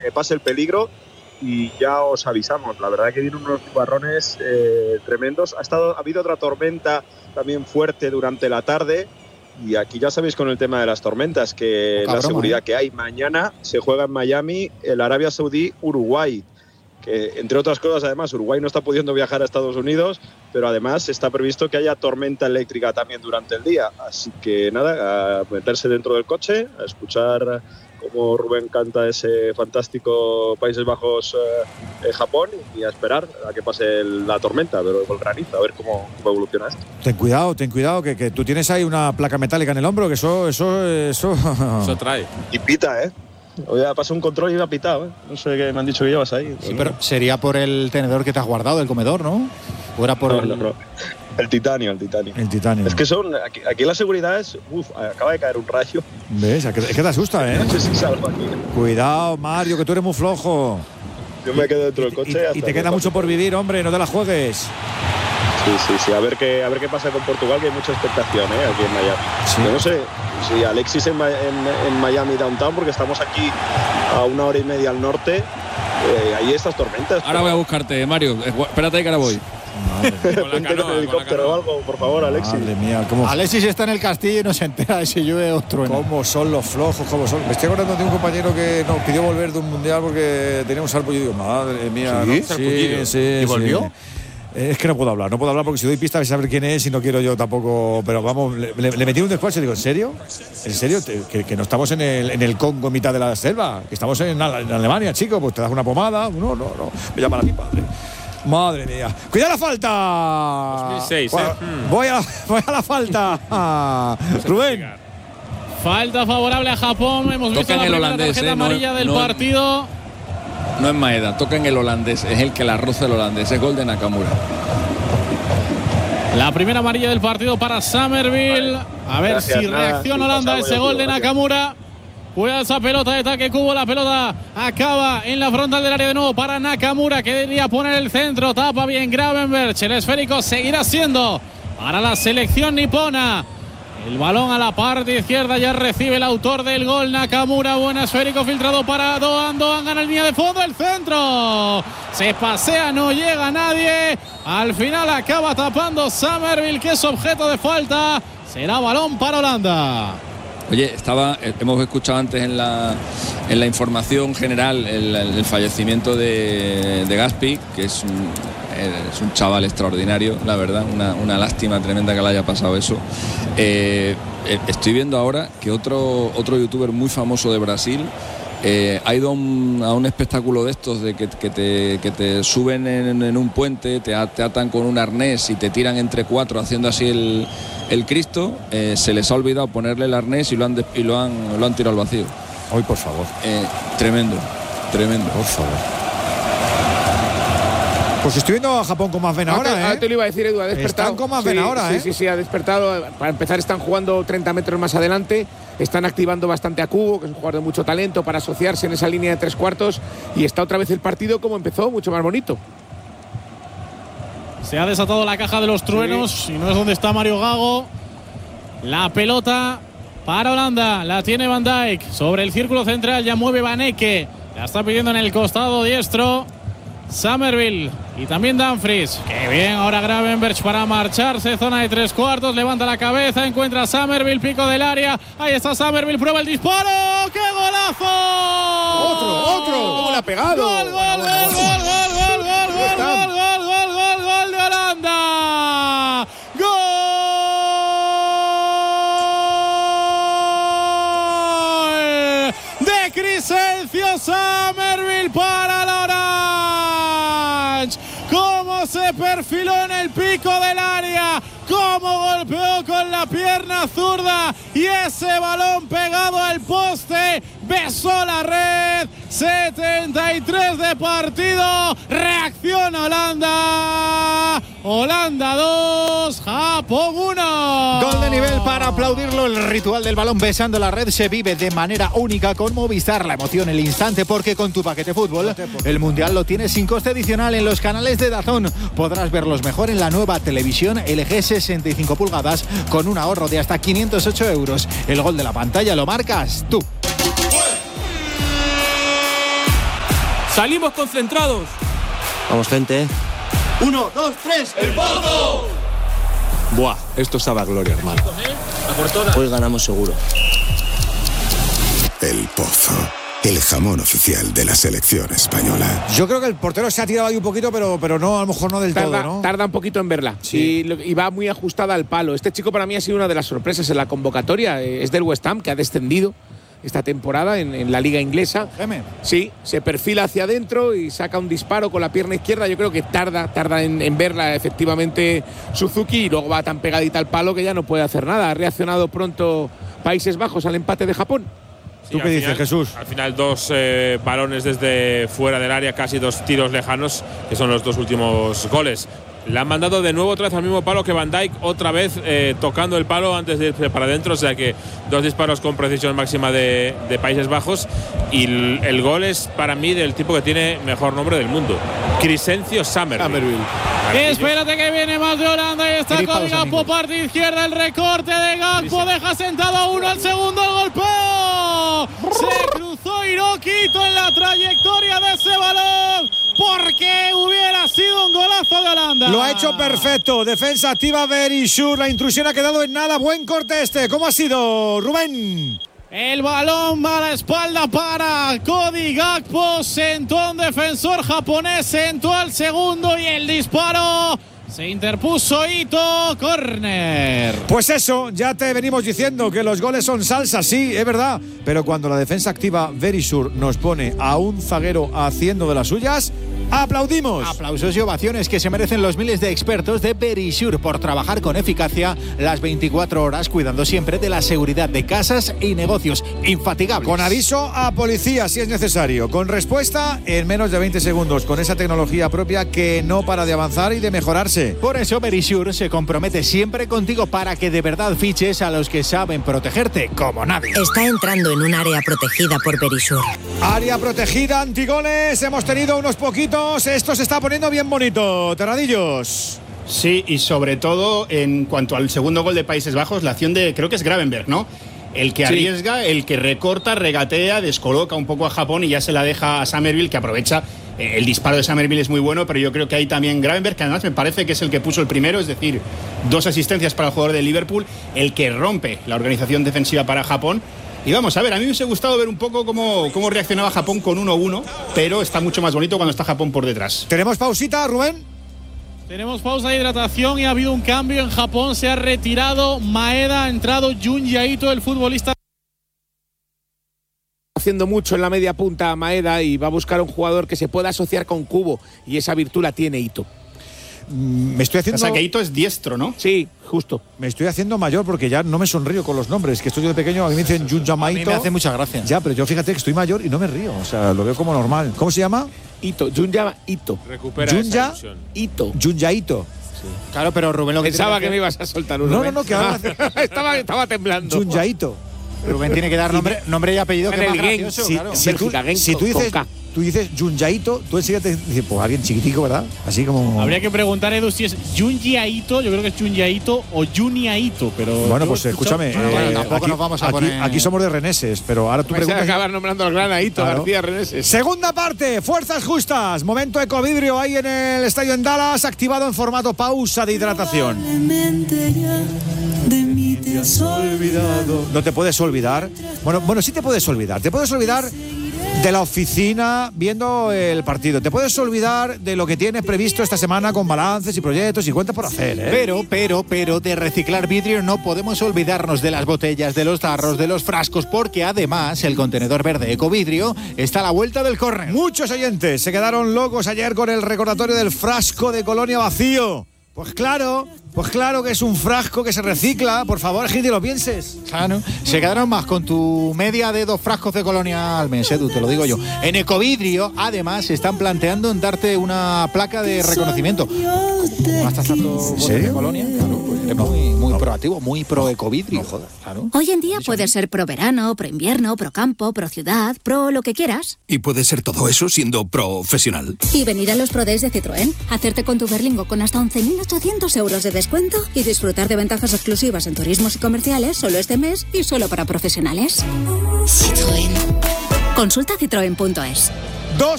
que pase el peligro y ya os avisamos. La verdad que vienen unos nubarrones tremendos. Ha habido otra tormenta también fuerte durante la tarde. Y aquí ya sabéis con el tema de las tormentas que la seguridad que hay. Mañana se juega en Miami el Arabia Saudí-Uruguay, que entre otras cosas además Uruguay no está pudiendo viajar a Estados Unidos, pero además está previsto que haya tormenta eléctrica también durante el día. Así que nada, a meterse dentro del coche, a escuchar cómo Rubén canta ese fantástico Países Bajos Japón y a esperar a que pase la tormenta, pero con granizo, a ver cómo evoluciona esto. Ten cuidado, que tú tienes ahí una placa metálica en el hombro, que eso trae. Y pita, ¿eh? Hoy ha pasado un control y me ha pitado, ¿eh? No sé qué me han dicho que llevas ahí. Sí, pero sería por el tenedor que te has guardado del comedor, ¿no? ¿O era por no. El titanio. Es que son. Aquí la seguridad es. Acaba de caer un rayo. ¿Ves? Es que te asusta, ¿eh? No sé si salgo aquí. Cuidado, Mario, que tú eres muy flojo. Yo me quedo dentro del coche. Y te queda mucho por vivir, hombre, no te la juegues. Sí. A ver qué pasa con Portugal, que hay mucha expectación, aquí en Miami. Sí. Yo no sé si Alexis en Miami Downtown, porque estamos aquí a 1 hora y media al norte. Hay estas tormentas. Ahora voy a buscarte, Mario. Espérate ahí que ahora voy. Con la canoa, helicóptero o algo, por favor, Alexis. Madre mía, Alexis está en el castillo y no se entera de si llueve o truena. ¿Cómo son los flojos? ¿Cómo son? Me estoy acordando de un compañero que nos pidió volver de un mundial porque tenía un sarpullido. Digo, madre mía. Sí. ¿Y volvió? Es que no puedo hablar porque si doy pista vais a saber quién es y no quiero yo tampoco. Pero vamos, le metí un despacho y digo, ¿en serio? ¿En serio? Que no estamos en el Congo en mitad de la selva, que estamos en Alemania, chico. Pues te das una pomada. No. Me llaman a mi padre. Madre mía. ¡Cuidado la falta! 2006, Voy a la falta. Rubén. Falta favorable a Japón. Hemos visto la primera tarjeta amarilla del partido. No es Maeda, toca en el holandés. Es el que la roza el holandés. Es gol de Nakamura. La primera amarilla del partido para Summerville. A ver si reacciona Holanda a ese gol de Nakamura. Cuidado esa pelota de Take Kubo. La pelota acaba en la frontal del área de nuevo para Nakamura, que debería poner el centro. Tapa bien Gravenberch. El esférico seguirá siendo para la selección nipona. El balón a la parte izquierda, ya recibe el autor del gol, Nakamura. Buen esférico filtrado para Doan. Doan gana en línea de fondo, el centro. Se pasea, no llega nadie. Al final acaba tapando Summerville, que es objeto de falta. Será balón para Holanda. Oye, hemos escuchado antes en la información general el fallecimiento de Gaspi, que es un chaval extraordinario, la verdad, una lástima tremenda que le haya pasado eso. Estoy viendo ahora que otro youtuber muy famoso de Brasil ha ido a un espectáculo de estos de que te suben en un puente, te atan con un arnés y te tiran entre 4 haciendo así el Cristo. Se les ha olvidado ponerle el arnés y lo han tirado al vacío. Hoy, por favor. Tremendo. Por favor. Pues estoy viendo a Japón con más ven ahora, te lo iba a decir, Edu, ha despertado. Están con más ven ahora, Sí, ha despertado. Para empezar, están jugando 30 metros más adelante. Están activando bastante a Kubo, que es un jugador de mucho talento, para asociarse en esa línea de 3 cuartos. Y está otra vez el partido como empezó, mucho más bonito. Se ha desatado la caja de los truenos y no es donde está Mario Gago. La pelota para Holanda, la tiene Van Dijk sobre el círculo central, ya mueve Van Ecke, la está pidiendo en el costado diestro Summerville y también Dumfries. Qué bien ahora Gravenberch para marcharse, zona de 3 cuartos, levanta la cabeza, encuentra a Summerville, pico del área, ahí está Summerville, prueba el disparo, ¡qué golazo! Otro, ¿cómo le ha pegado? Gol de Holanda. Gol de Crysencio Summerville para la Orange. Cómo se perfiló en el pico del área, cómo golpeó con la pierna zurda y ese balón pegado al poste besó la red. 73 de partido, reacciona Holanda. Holanda 2, Japón 1. Gol de nivel para aplaudirlo. El ritual del balón besando la red se vive de manera única con Movistar. La emoción, el instante, porque con tu paquete fútbol el Mundial lo tienes sin coste adicional en los canales de DAZN. Podrás verlos mejor en la nueva televisión LG 65 pulgadas con un ahorro de hasta 508 euros. El gol de la pantalla lo marcas tú. Salimos concentrados. Vamos, gente. 1, 2, 3, ¡el Pozo! Buah, esto sabe a gloria, hermano. Hoy ganamos seguro. El Pozo, el jamón oficial de la selección española. Yo creo que el portero se ha tirado ahí un poquito, pero no, a lo mejor no del todo, ¿no? Tarda un poquito en verla. Sí. Y va muy ajustada al palo. Este chico para mí ha sido una de las sorpresas en la convocatoria. Es del West Ham, que ha descendido esta temporada en la liga inglesa. Sí, se perfila hacia adentro y saca un disparo con la pierna izquierda. Yo creo que tarda en verla efectivamente Suzuki, y luego va tan pegadita al palo que ya no puede hacer nada. Ha reaccionado pronto Países Bajos al empate de Japón. ¿Tú qué dices, Jesús? Al final 2 balones desde fuera del área, casi 2 tiros lejanos, que son los 2 últimos goles. Le han mandado de nuevo otra vez al mismo palo que Van Dijk, otra vez tocando el palo antes de irse para adentro, o sea que 2 disparos con precisión máxima de Países Bajos, y el gol es para mí del tipo que tiene mejor nombre del mundo, Crysencio Summerville. Espérate que viene más de Holanda y está con Gakpo, parte izquierda, el recorte de Gakpo, deja sentado a uno, el segundo, el golpeo. Se cruzó Hiroquito en la trayectoria de ese balón, porque hubiera sido un golazo de Holanda. Lo ha hecho perfecto. Defensa activa Verisur. La intrusión ha quedado en nada. Buen corte este. ¿Cómo ha sido, Rubén? El balón a la espalda para Cody Gakpo. Sentó a un defensor japonés. Sentó al segundo y el disparo. Se interpuso Ito, córner. Pues eso, ya te venimos diciendo que los goles son salsa, sí, es verdad. Pero cuando la defensa activa Verisur nos pone a un zaguero haciendo de las suyas, ¡aplaudimos! Aplausos y ovaciones que se merecen los miles de expertos de Verisur por trabajar con eficacia las 24 horas, cuidando siempre de la seguridad de casas y negocios. Infatigables. Con aviso a policía si es necesario. Con respuesta en menos de 20 segundos. Con esa tecnología propia que no para de avanzar y de mejorarse. Por eso Verisur se compromete siempre contigo para que de verdad fiches a los que saben protegerte como nadie. Está entrando en un área protegida por Verisur. Área protegida, antigoles. Hemos tenido unos poquitos. Esto se está poniendo bien bonito. Terradillos. Sí, y sobre todo en cuanto al segundo gol de Países Bajos, la acción de, creo que es Gravenberg, ¿no? El que arriesga, el que recorta, regatea, descoloca un poco a Japón y ya se la deja a Summerville, que aprovecha. El disparo de Summerville es muy bueno, pero yo creo que hay también Gravenberg, que además me parece que es el que puso el primero, es decir, 2 asistencias para el jugador de Liverpool, el que rompe la organización defensiva para Japón. Y vamos a ver, a mí me hubiese gustado ver un poco cómo reaccionaba Japón con 1-1, pero está mucho más bonito cuando está Japón por detrás. ¿Tenemos pausita, Rubén? Tenemos pausa de hidratación y ha habido un cambio en Japón. Se ha retirado Maeda, ha entrado Junji Ito, el futbolista. Haciendo mucho en la media punta Maeda y va a buscar un jugador que se pueda asociar con Kubo, y esa virtud la tiene Ito. Me estoy haciendo. O sea, que Ito es diestro, ¿no? Sí, justo. Me estoy haciendo mayor porque ya no me sonrío con los nombres. Que estoy yo de pequeño, a mí me dicen Junja Maito. A mí me hace mucha gracia. Ya, pero yo fíjate que estoy mayor y no me río. O sea, lo veo como normal. ¿Cómo se llama? Ito, Junja Ito. Recupera Junja esa ilusión. Ito. Junja Ito. Sí. Claro, pero Rubén lo que pensaba que me ibas a soltar uno. No, que ahora estaba temblando. Junja Ito. Rubén tiene que dar nombre y apellido, que es más gracioso, claro. Si tú dices Junjaito, tú enseguida te dices, pues alguien chiquitico, ¿verdad? Así como. Habría que preguntar, Edu, si es Junji Ito, yo creo que es Junji Ito o Junia Ito, pero. Bueno, pues escúchame. Bueno, tampoco aquí, nos vamos a poner. Aquí somos de reneses, pero ahora tú preguntas. acabar nombrando al gran Aito, claro. García Reneses. Segunda parte, fuerzas justas. Momento ecovidrio ahí en el estadio en Dallas, activado en formato pausa de hidratación. Te has olvidado. No te puedes olvidar. Bueno, sí te puedes olvidar. Te puedes olvidar de la oficina viendo el partido. Te puedes olvidar de lo que tienes previsto esta semana con balances y proyectos y cuentas por hacer, ¿eh? Pero de reciclar vidrio no podemos olvidarnos de las botellas, de los tarros, de los frascos, porque además el contenedor verde Ecovidrio está a la vuelta del córner. Muchos oyentes se quedaron locos ayer con el recordatorio del frasco de Colonia vacío. Pues claro que es un frasco que se recicla. Por favor, Gil, lo pienses. Claro, se quedaron más con tu media de 2 frascos de Colonia al mes, Edu, te lo digo yo. En Ecovidrio, además, se están planteando en darte una placa de reconocimiento. ¿No estás tanto de Colonia? Claro, pues eres muy proactivo, muy pro Ecovidrio. No jodas. Claro. Hoy en día puedes ser pro verano, pro invierno, pro campo, pro ciudad, pro lo que quieras. Y puede ser todo eso siendo profesional. Y venir a los Pro Days de Citroën, hacerte con tu Berlingo con hasta 11.800 euros de descuento y disfrutar de ventajas exclusivas en turismos y comerciales solo este mes y solo para profesionales. Citroën. Consulta citroen.es. 2